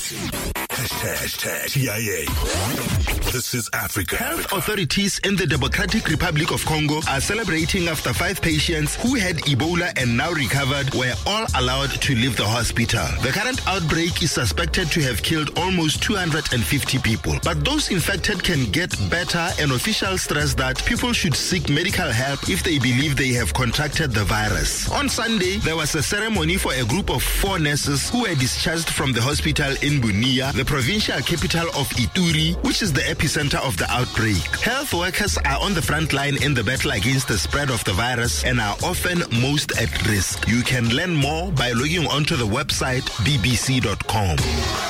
TIA. This is Africa. Health authorities in the Democratic Republic of Congo are celebrating after 5 patients who had Ebola and now recovered were all allowed to leave the hospital. The current outbreak is suspected to have killed almost 250 people. But those infected can get better, and officials stress that people should seek medical help if they believe they have contracted the virus. On Sunday, there was a ceremony for a group of 4 nurses who were discharged from the hospital in Bunia, the provincial capital of Ituri, which is the epicenter of the outbreak. Health workers are on the front line in the battle against the spread of the virus and are often most at risk. You can learn more by logging onto the website bbc.com.